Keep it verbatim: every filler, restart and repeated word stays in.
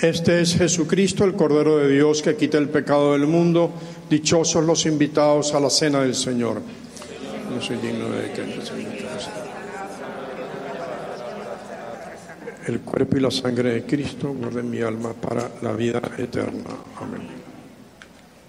Este es Jesucristo, el Cordero de Dios, que quita el pecado del mundo. Dichosos los invitados a la cena del Señor. No soy digno de que entres en mi casa. El cuerpo y la sangre de Cristo guarden mi alma para la vida eterna. Amén.